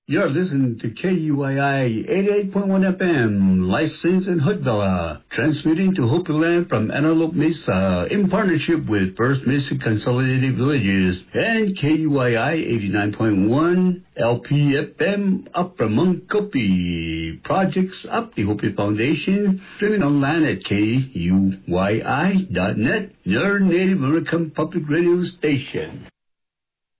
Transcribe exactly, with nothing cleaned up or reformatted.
You're listening to K U I I eighty-eight point one F M, licensed in Hoodvilla, transmitting to Hopi Land from Antelope Mesa in partnership with First Mesa Consolidated Villages and K U I I eighty-nine point one L P F M Upper Montgomery. Projects up the Hopi Foundation, streaming online at K U Y I dot net, your Native American public radio station.